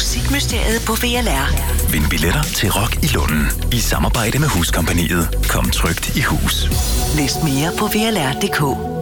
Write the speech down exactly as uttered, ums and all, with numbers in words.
Musikmysteriet på V L R. Vind billetter til Rock i Lunden i samarbejde med Huskompagniet. Kom trygt i hus. Læs mere på V L R punktum d k.